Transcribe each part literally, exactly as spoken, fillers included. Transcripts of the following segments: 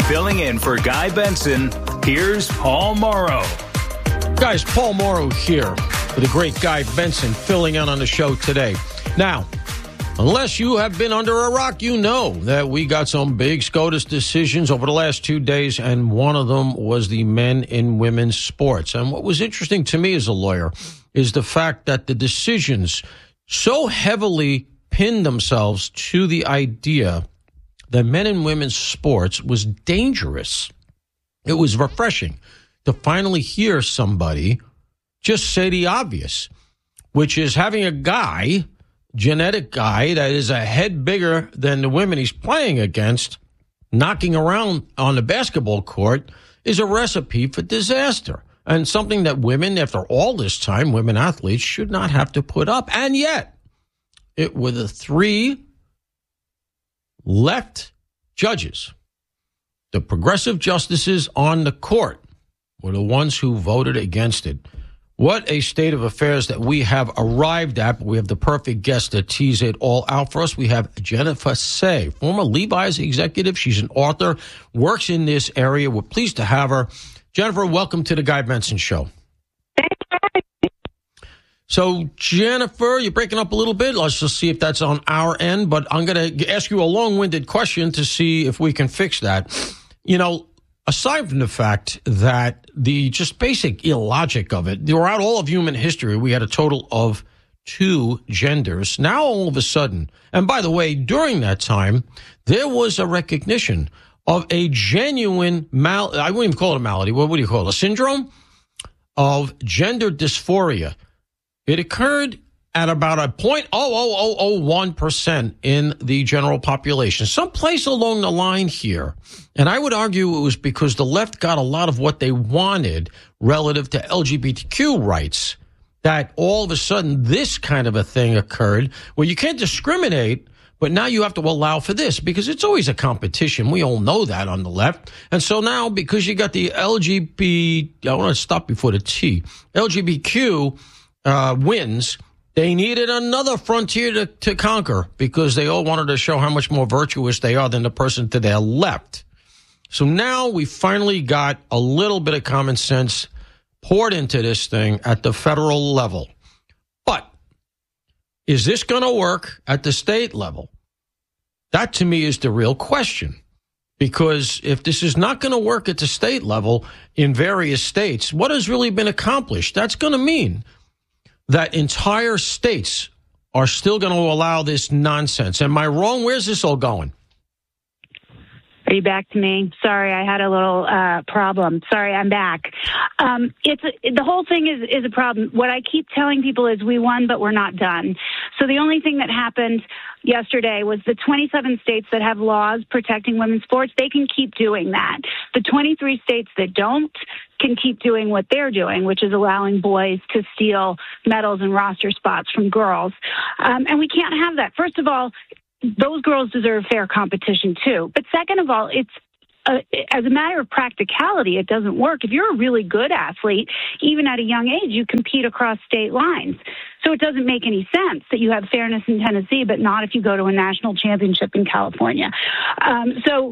Filling in for Guy Benson, here's Paul Morrow. Guys, Paul Morrow here with the great Guy Benson filling in on the show today. Now, unless you have been under a rock, you know that we got some big SCOTUS decisions over the last two days, and one of them was the men and women's sports. And what was interesting to me as a lawyer is the fact that the decisions so heavily pinned themselves to the idea that men and women's sports was dangerous. It was refreshing to finally hear somebody just say the obvious, which is having a guy, genetic guy, that is a head bigger than the women he's playing against, knocking around on the basketball court is a recipe for disaster. And something that women, after all this time, women athletes should not have to put up. And yet, it were the three left judges, the progressive justices on the court, were the ones who voted against it. What a state of affairs that we have arrived at. We have the perfect guest to tease it all out for us. We have Jennifer Sey, former Levi's executive. She's an author, works in this area. We're pleased to have her. Jennifer, welcome to the Guy Benson Show. So, Jennifer, you're breaking up a little bit. Let's just see if that's on our end. But I'm going to ask you a long-winded question to see if we can fix that. You know, aside from the fact that the just basic illogic of it, throughout all of human history, we had a total of two genders. Now, all of a sudden, and by the way, during that time, there was a recognition of a genuine, mal- I wouldn't even call it a malady. What would you call it? A syndrome of gender dysphoria. It occurred at about a zero point zero zero zero zero one percent in the general population, someplace along the line here. And I would argue it was because the left got a lot of what they wanted relative to L G B T Q rights, that all of a sudden this kind of a thing occurred where you can't discriminate, but now you have to allow for this because it's always a competition. We all know that on the left. And so now because you got the L G B T, I want to stop before the T, L G B T Q uh, wins, they needed another frontier to, to conquer because they all wanted to show how much more virtuous they are than the person to their left. So now we finally got a little bit of common sense poured into this thing at the federal level. But is this going to work at the state level? That, to me, is the real question. Because if this is not going to work at the state level in various states, what has really been accomplished? That's going to mean that entire states are still going to allow this nonsense. Am I wrong? Where's this all going? Are you back to me? Sorry, I had a little uh, problem. Sorry, I'm back. Um, it's the whole thing is, is a problem. What I keep telling people is we won, but we're not done. So the only thing that happened yesterday was the twenty-seven states that have laws protecting women's sports, they can keep doing that. The twenty-three states that don't can keep doing what they're doing, which is allowing boys to steal medals and roster spots from girls. Um, and we can't have that. First of all, those girls deserve fair competition, too. But second of all, it's uh, as a matter of practicality, it doesn't work. If you're a really good athlete, even at a young age, you compete across state lines. So it doesn't make any sense that you have fairness in Tennessee, but not if you go to a national championship in California. Um, so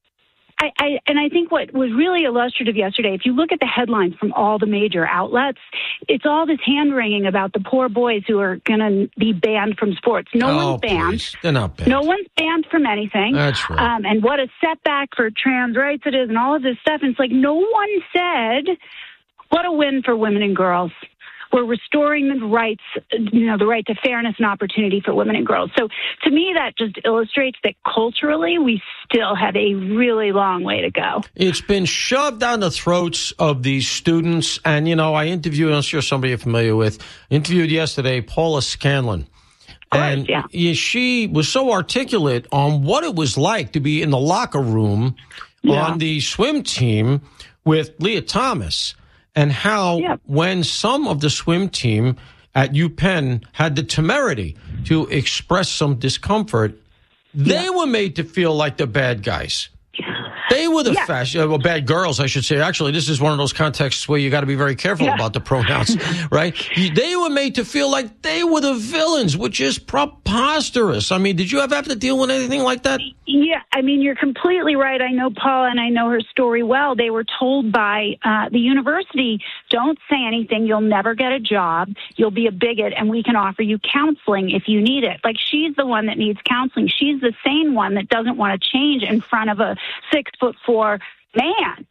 I, I, and I think what was really illustrative yesterday, if you look at the headlines from all the major outlets, it's all this hand-wringing about the poor boys who are going to be banned from sports. No oh, one's banned. Please. They're not banned. No one's banned from anything. That's right. Um, and what a setback for trans rights it is and all of this stuff. And it's like no one said, what a win for women and girls. We're restoring the rights, you know, the right to fairness and opportunity for women and girls. So to me, that just illustrates that culturally, we still have a really long way to go. It's been shoved down the throats of these students. And, you know, I interviewed, I'm sure somebody you're familiar with, interviewed yesterday, Paula Scanlon. And course, yeah. she was so articulate on what it was like to be in the locker room yeah. on the swim team with Leah Thomas. And how yep. when some of the swim team at UPenn had the temerity to express some discomfort, they yep. were made to feel like the bad guys. They were the yeah. fashion, uh, well, bad girls, I should say. Actually, this is one of those contexts where you got to be very careful yeah. about the pronouns, right? They were made to feel like they were the villains, which is preposterous. I mean, did you ever have to deal with anything like that? Yeah, I mean, you're completely right. I know Paula and I know her story well. They were told by uh, the university, don't say anything. You'll never get a job. You'll be a bigot, and we can offer you counseling if you need it. Like, she's the one that needs counseling. She's the sane one that doesn't want to change in front of a six foot four man.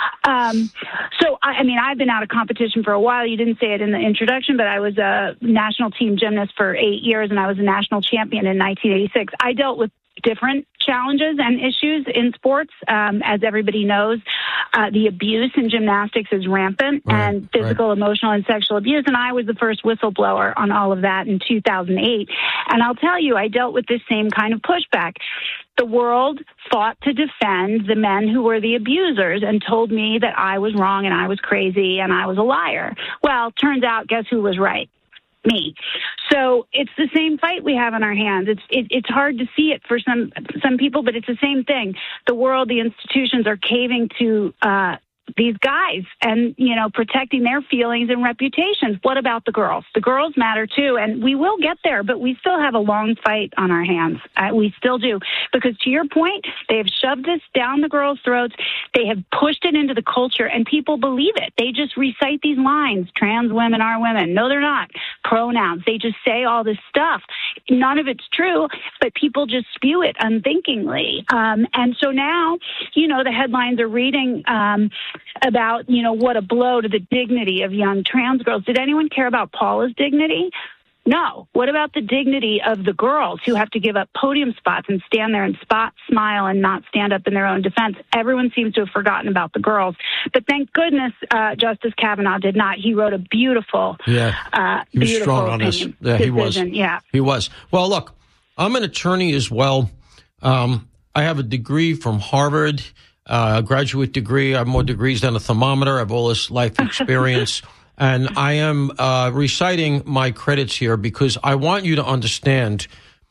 Um, so, I, I mean, I've been out of competition for a while. You didn't say it in the introduction, but I was a national team gymnast for eight years, and I was a national champion in nineteen eighty-six. I dealt with different challenges and issues in sports. Um, as everybody knows, uh, the abuse in gymnastics is rampant, right, and physical, right. emotional, and sexual abuse. And I was the first whistleblower on all of that in two thousand eight. And I'll tell you, I dealt with this same kind of pushback. The world fought to defend the men who were the abusers and told me that I was wrong and I was crazy and I was a liar. Well, turns out, guess who was right? Me. So it's the same fight we have on our hands. It's it, it's hard to see it for some some people, but it's the same thing. The world, the institutions are caving to uh, these guys and, you know, protecting their feelings and reputations. What about the girls? The girls matter too, and we will get there, but we still have a long fight on our hands. Uh, we still do, because to your point, they have shoved this down the girls' throats. They have pushed it into the culture, and people believe it. They just recite these lines: trans women are women. No, they're not. Pronouns. They just say all this stuff. None of it's true, but people just spew it unthinkingly. Um, and so now, you know, the headlines are reading um, about, you know, what a blow to the dignity of young trans girls. Did anyone care about Paula's dignity? No. What about the dignity of the girls who have to give up podium spots and stand there and spot, smile, and not stand up in their own defense? Everyone seems to have forgotten about the girls. But thank goodness uh, Justice Kavanaugh did not. He wrote a beautiful, yeah, uh, he was beautiful strong on this. opinion, Yeah, he was. decision. Yeah, he was. Well, look, I'm an attorney as well. Um, I have a degree from Harvard. Uh, a graduate degree. I have more degrees than a thermometer. I have all this life experience. And I am uh, reciting my credits here because I want you to understand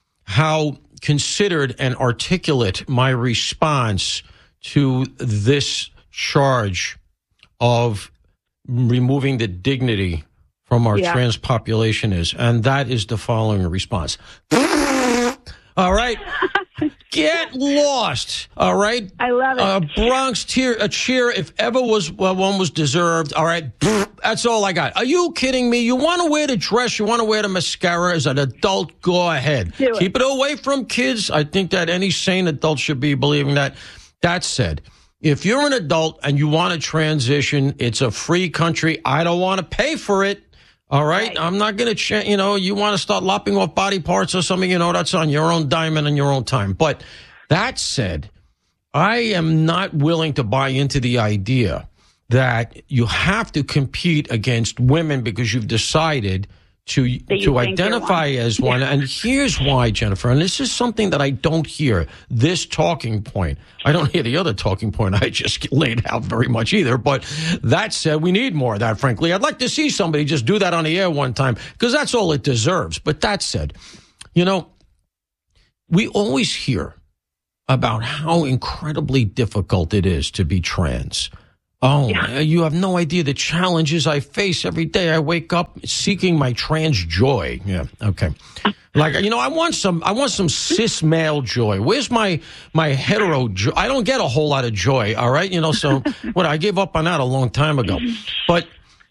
how considered and articulate my response to this charge of removing the dignity from our yeah. trans population is. And that is the following response. All right. Get lost. All right. I love it. A uh, Bronx cheer, a cheer, if ever was well, one was deserved. All right. That's all I got. Are you kidding me? You want to wear the dress? You want to wear the mascara as an adult? Go ahead. Do it. Keep it away from kids. I think that any sane adult should be believing that. That said, if you're an adult and you want to transition, it's a free country. I don't want to pay for it. All right? right. I'm not going to, ch- you know, you want to start lopping off body parts or something, you know, that's on your own dime and on your own time. But that said, I am not willing to buy into the idea that you have to compete against women because you've decided to you to identify as one. Yeah. And here's why, Jennifer, and this is something that I don't hear, this talking point. I don't hear the other talking point I just laid out very much either. But that said, we need more of that, frankly. I'd like to see somebody just do that on the air one time because that's all it deserves. But that said, you know, we always hear about how incredibly difficult it is to be trans. Oh, yeah. You have no idea the challenges I face every day. I wake up seeking my trans joy. Yeah, okay. Like, you know, I want some, I want some cis male joy. Where's my, my hetero joy? I don't get a whole lot of joy, all right? You know, so what, I gave up on that a long time ago. But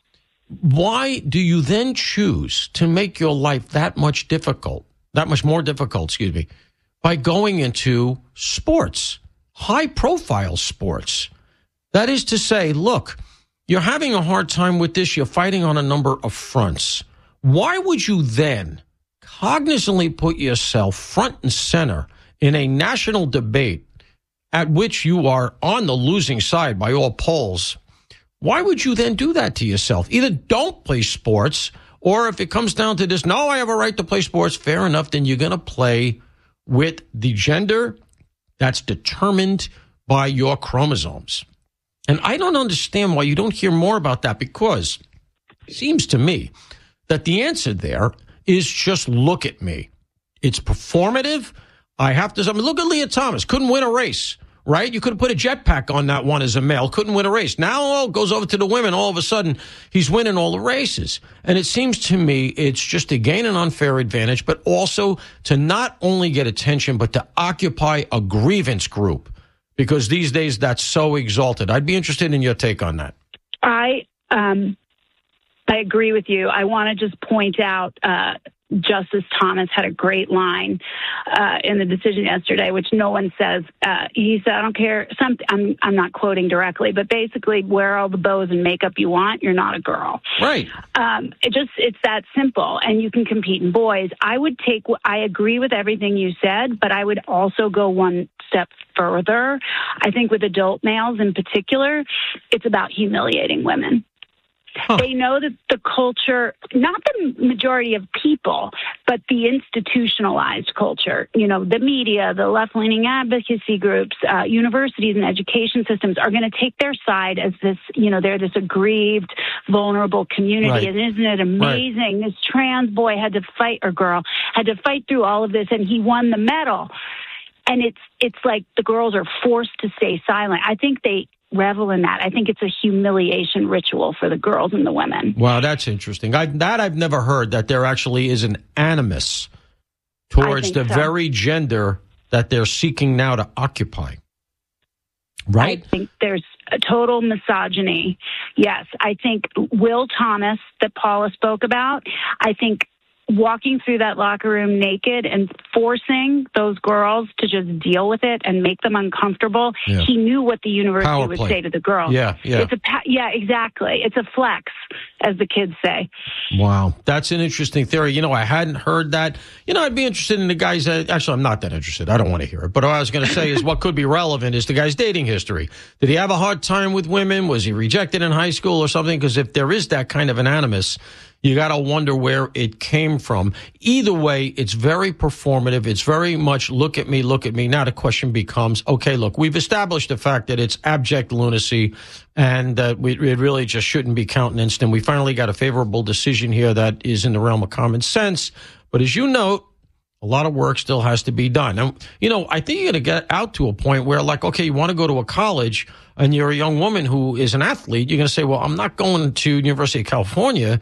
why do you then choose to make your life that much difficult, that much more difficult, excuse me, by going into sports, high profile sports? That is to say, look, you're having a hard time with this. You're fighting on a number of fronts. Why would you then cognizantly put yourself front and center in a national debate at which you are on the losing side by all polls? Why would you then do that to yourself? Either don't play sports, or if it comes down to this, no, I have a right to play sports, fair enough, then you're going to play with the gender that's determined by your chromosomes. And I don't understand why you don't hear more about that, because it seems to me that the answer there is just look at me. It's performative. I have to I mean, look at Leah Thomas. Couldn't win a race. right? You could have put a jetpack on that one as a male, couldn't win a race. Now, oh, goes over to the women. All of a sudden, he's winning all the races. And it seems to me it's just to gain an unfair advantage, but also to not only get attention, but to occupy a grievance group, because these days that's so exalted. I'd be interested in your take on that. I, um, I agree with you. I want to just point out, uh, Justice Thomas had a great line uh, in the decision yesterday, which no one says. Uh, he said, "I don't care." Some, I'm I'm not quoting directly, but basically, wear all the bows and makeup you want. You're not a girl, right? Um, it just it's that simple, and you can compete in boys. I would take. I agree with everything you said, but I would also go one step further. I think with adult males in particular, it's about humiliating women. Huh. They know that the culture, not the majority of people, but the institutionalized culture, you know, the media, the left-leaning advocacy groups, uh, universities and education systems are going to take their side as this, you know, they're this aggrieved, vulnerable community. Right. And isn't it amazing? Right. This trans boy had to fight, or girl, had to fight through all of this, and he won the medal. And it's it's like the girls are forced to stay silent. I think they revel in that. I think it's a humiliation ritual for the girls and the women. Wow, that's interesting. I, that I've never heard, that there actually is an animus towards the so. very gender that they're seeking now to occupy. Right? I think there's a total misogyny. Yes. I think Will Thomas, that Paula spoke about, I think walking through that locker room naked and forcing those girls to just deal with it and make them uncomfortable. Yeah. He knew what the university Power would play. say to the girls. Yeah, yeah. It's a yeah, exactly. It's a flex, as the kids say. Wow. That's an interesting theory. You know, I hadn't heard that. You know, I'd be interested in the guys that, actually, I'm not that interested. I don't want to hear it. But what I was going to say is what could be relevant is the guy's dating history. Did he have a hard time with women? Was he rejected in high school or something? Because if there is that kind of an animus, you got to wonder where it came from. Either way, it's very performative. It's very much look at me, look at me. Now the question becomes, okay, look, we've established the fact that it's abject lunacy and that we, it really just shouldn't be countenanced. And we finally got a favorable decision here that is in the realm of common sense. But as you note, a lot of work still has to be done. And, you know, I think you're going to get out to a point where, like, okay, you want to go to a college and you're a young woman who is an athlete. You're going to say, well, I'm not going to University of California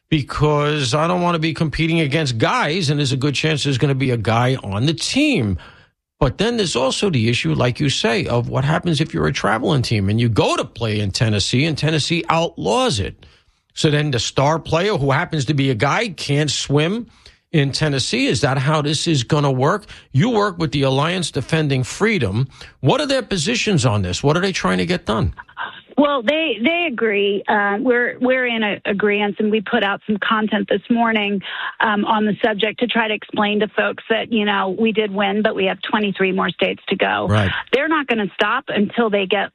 because I don't want to be competing against guys, and there's a good chance there's going to be a guy on the team. But then there's also the issue, like you say, of what happens if you're a traveling team and you go to play in Tennessee and Tennessee outlaws it. So then the star player, who happens to be a guy, can't swim in Tennessee. Is that how this is going to work? You work with the Alliance Defending Freedom. What are their positions on this? What are they trying to get done? Well, they they agree. Uh, we're we're in a, agreement, and we put out some content this morning um, on the subject to try to explain to folks that, you know, we did win, but we have twenty-three more states to go. Right. They're not going to stop until they get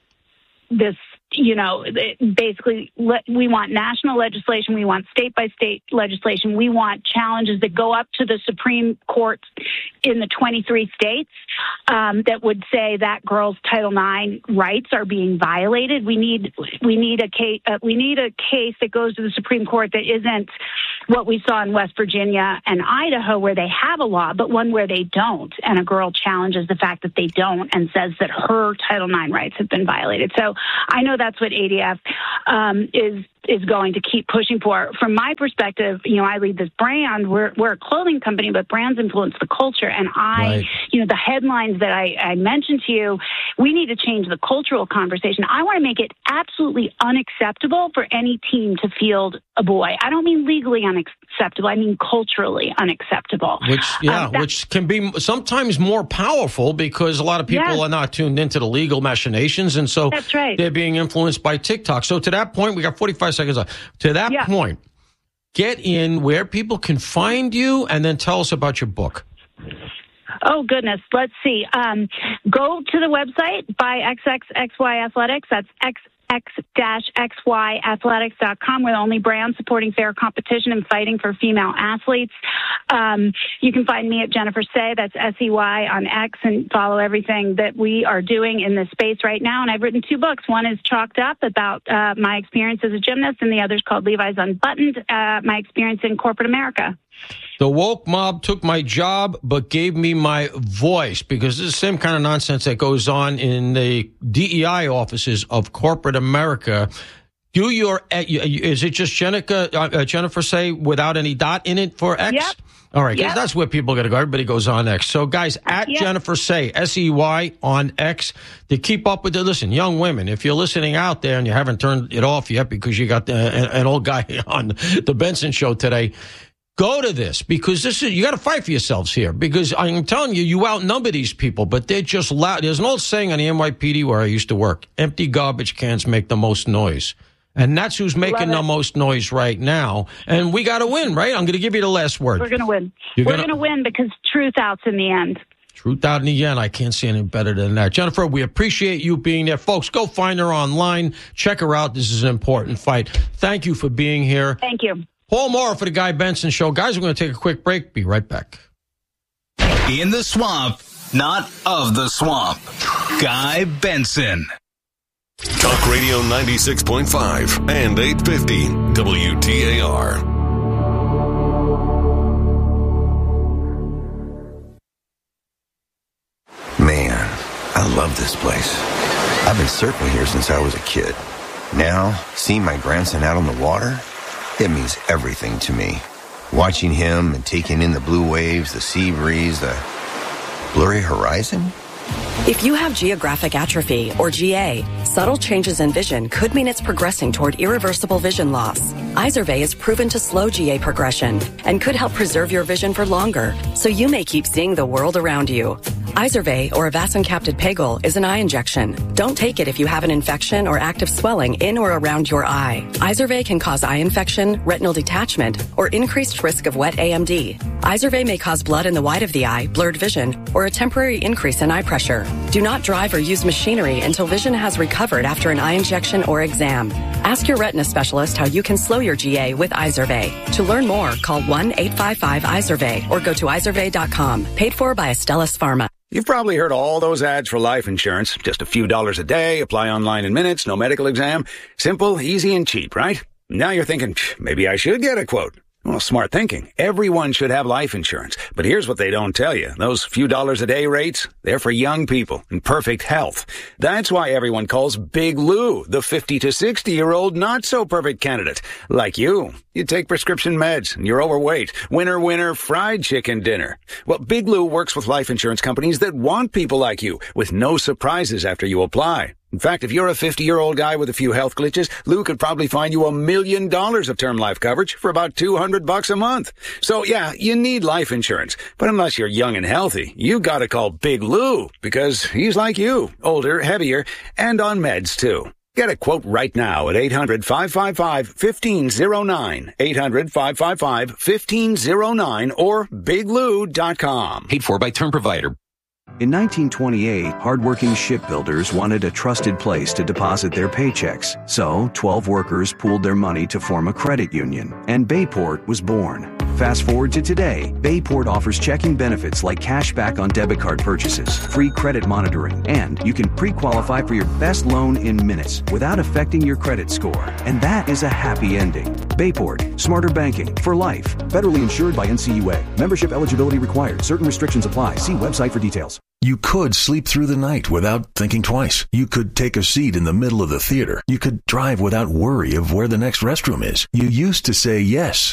this. You know, basically, we want national legislation. We want state-by-state legislation. We want challenges that go up to the Supreme Court in the twenty-three states um, that would say that girls' Title nine rights are being violated. We need we need a case uh, we need a case that goes to the Supreme Court that isn't what we saw in West Virginia and Idaho, where they have a law, but one where they don't, and a girl challenges the fact that they don't and says that her Title nine rights have been violated. So I know that's what A D F um, is is going to keep pushing for. From my perspective, you know, I lead this brand. We're we're a clothing company, but brands influence the culture. And I, right. you know, the headlines that I, I mentioned to you, we need to change the cultural conversation. I want to make it absolutely unacceptable for any team to field a boy. I don't mean legally unacceptable. I mean culturally unacceptable. Which, yeah, um, which can be sometimes more powerful because a lot of people yes. are not tuned into the legal machinations. And so that's right. they're being influenced by TikTok. So to that point, we got forty-five seconds left. To that yeah. point, get in where people can find you and then tell us about your book. Oh, goodness. Let's see. Um, go to the website, buy X X X Y Athletics. That's X X X Y athletics dot com. We're the only brand supporting fair competition and fighting for female athletes. Um, you can find me at Jennifer Sey, that's S E Y on X, and follow everything that we are doing in this space right now. And I've written two books. One is Chalked Up, about uh, my experience as a gymnast, and the other is called Levi's Unbuttoned, uh, my experience in corporate America. The woke mob took my job but gave me my voice, because this is the same kind of nonsense that goes on in the D E I offices of corporate America. Do your, is it just Jennifer, uh, Jennifer Say without any dot in it for X? Yep. All right, because yep. that's where people got to go. Everybody goes on X. So, guys, at yep. Jennifer Say, S E Y on X, to keep up with it. Listen, young women, if you're listening out there and you haven't turned it off yet because you got the, an, an old guy on the Benson Show today, go to this, because this is, you got to fight for yourselves here, because I'm telling you, you outnumber these people, but they're just loud. There's an old saying on the N Y P D where I used to work: empty garbage cans make the most noise. And that's who's making the most noise right now. And we got to win, right? I'm going to give you the last word. We're going to win. You're We're gonna... going to win because truth out's in the end. Truth out in the end. I can't see anything better than that. Jennifer, we appreciate you being there. Folks, go find her online. Check her out. This is an important fight. Thank you for being here. Thank you. Paul Moore for the Guy Benson Show. Guys, we're going to take a quick break. Be right back. In the swamp, not of the swamp. Guy Benson. Talk Radio ninety-six point five and eight fifty W T A R. Man, I love this place. I've been surfing here since I was a kid. Now, seeing my grandson out on the water, it means everything to me. Watching him and taking in the blue waves, the sea breeze, the blurry horizon. If you have geographic atrophy, or G A, subtle changes in vision could mean it's progressing toward irreversible vision loss. Izervay is proven to slow G A progression and could help preserve your vision for longer, so you may keep seeing the world around you. Izervay, or avacincaptad pegol, is an eye injection. Don't take it if you have an infection or active swelling in or around your eye. Izervay can cause eye infection, retinal detachment, or increased risk of wet A M D. Izervay may cause blood in the white of the eye, blurred vision, or a temporary increase in eye pressure. Do not drive or use machinery until vision has recovered after an eye injection or exam. Ask your retina specialist how you can slow your G A with Izervay. To learn more, call one eight five five Izervay or go to izervay dot com. Paid for by Astellas Pharma. You've probably heard all those ads for life insurance. Just a few dollars a day, apply online in minutes, no medical exam. Simple, easy, and cheap, right? Now you're thinking, maybe I should get a quote. Well, smart thinking. Everyone should have life insurance. But here's what they don't tell you. Those few dollars a day rates, they're for young people in perfect health. That's why everyone calls Big Lou the fifty to sixty-year-old not-so-perfect candidate. Like you. You take prescription meds, and you're overweight. Winner, winner, fried chicken dinner. Well, Big Lou works with life insurance companies that want people like you, with no surprises after you apply. In fact, if you're a fifty-year-old guy with a few health glitches, Lou could probably find you a million dollars of term life coverage for about two hundred bucks a month. So yeah, you need life insurance. But unless you're young and healthy, you gotta call Big Lou, because he's like you, older, heavier, and on meds too. Get a quote right now at eight hundred, five five five, one five zero nine, eight hundred, five five five, one five zero nine, or big lou dot com. Paid for by Term Provider. In nineteen twenty-eight, hardworking shipbuilders wanted a trusted place to deposit their paychecks. So, twelve workers pooled their money to form a credit union, and Bayport was born. Fast forward to today, Bayport offers checking benefits like cash back on debit card purchases, free credit monitoring, and you can pre-qualify for your best loan in minutes without affecting your credit score. And that is a happy ending. Bayport, smarter banking for life. Federally insured by N C U A. Membership eligibility required. Certain restrictions apply. See website for details. You could sleep through the night without thinking twice. You could take a seat in the middle of the theater. You could drive without worry of where the next restroom is. You used to say yes